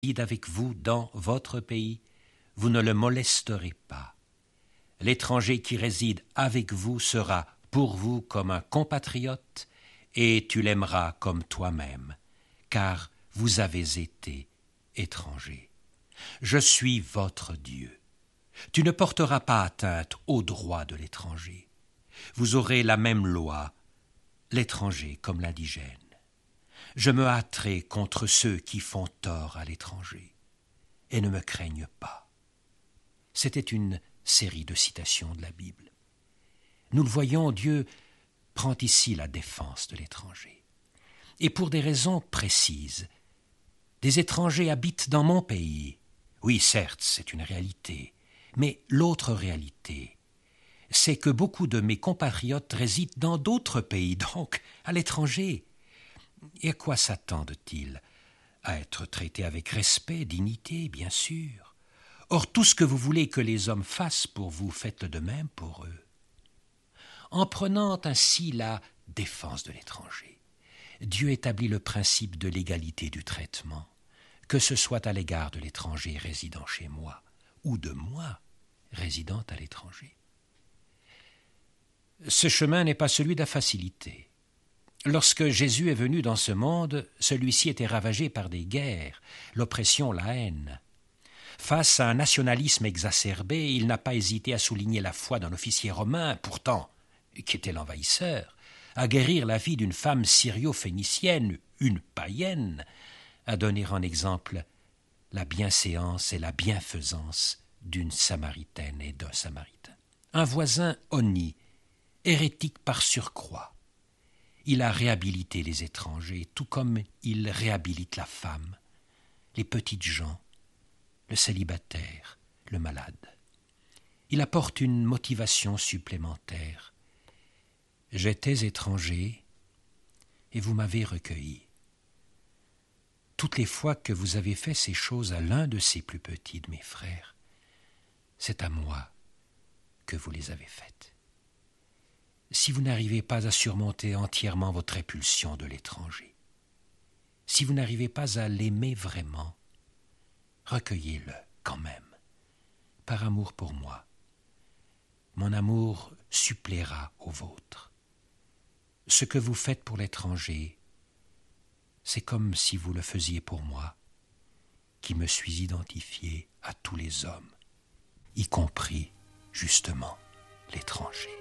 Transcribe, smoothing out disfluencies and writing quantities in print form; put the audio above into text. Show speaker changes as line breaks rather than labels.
réside avec vous dans votre pays, vous ne le molesterez pas. L'étranger qui réside avec vous sera pour vous comme un compatriote, et tu l'aimeras comme toi-même, car vous avez été étranger. Je suis votre Dieu. Tu ne porteras pas atteinte aux droits de l'étranger. Vous aurez la même loi, l'étranger comme l'indigène. Je me hâterai contre ceux qui font tort à l'étranger, et ne me craignent pas. C'était une série de citations de la Bible. Nous le voyons, Dieu prend ici la défense de l'étranger. Et pour des raisons précises. Des étrangers habitent dans mon pays. Oui, certes, c'est une réalité. Mais l'autre réalité, c'est que beaucoup de mes compatriotes résident dans d'autres pays, donc à l'étranger. Et à quoi s'attendent-ils? À être traités avec respect, dignité, bien sûr. Or, tout ce que vous voulez que les hommes fassent pour vous, faites-le de même pour eux. En prenant ainsi la défense de l'étranger, Dieu établit le principe de l'égalité du traitement, que ce soit à l'égard de l'étranger résidant chez moi ou de moi résidant à l'étranger. Ce chemin n'est pas celui de la facilité. Lorsque Jésus est venu dans ce monde, celui-ci était ravagé par des guerres, l'oppression, la haine. Face à un nationalisme exacerbé, il n'a pas hésité à souligner la foi d'un officier romain, pourtant, qui était l'envahisseur, à guérir la vie d'une femme syrio-phénicienne, une païenne, à donner en exemple la bienséance et la bienfaisance d'une Samaritaine et d'un Samaritain. Un voisin honni, hérétique par surcroît, il a réhabilité les étrangers, tout comme il réhabilite la femme, les petites gens, le célibataire, le malade. Il apporte une motivation supplémentaire. J'étais étranger et vous m'avez recueilli. Toutes les fois que vous avez fait ces choses à l'un de ces plus petits de mes frères, c'est à moi que vous les avez faites. Si vous n'arrivez pas à surmonter entièrement votre répulsion de l'étranger, si vous n'arrivez pas à l'aimer vraiment, recueillez-le quand même, par amour pour moi. Mon amour suppléera au vôtre. Ce que vous faites pour l'étranger, c'est comme si vous le faisiez pour moi, qui me suis identifié à tous les hommes, y compris, justement, l'étranger.